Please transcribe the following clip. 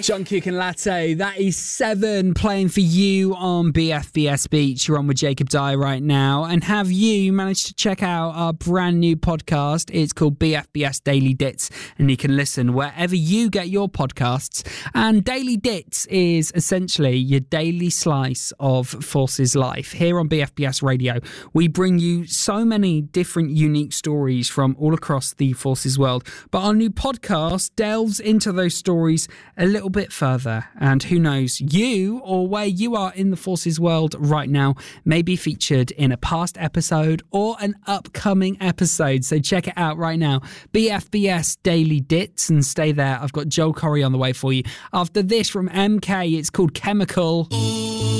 John Cuke and Latte, that is 7 playing for you on BFBS Beach. You're on with Jacob Dyer right now. And have you managed to check out our brand new podcast? It's called BFBS Daily Dits, and you can listen wherever you get your podcasts. And Daily Dits is essentially your daily slice of Forces life. Here on BFBS Radio, we bring you so many different unique stories from all across the Forces world. But our new podcast delves into those stories a little bit further, and who knows, you or where you are in the Forces world right now may be featured in a past episode or an upcoming episode. So check it out right now, BFBS Daily Dits, and stay there. I've got Joel Corey on the way for you. After this from MK, it's called Chemical.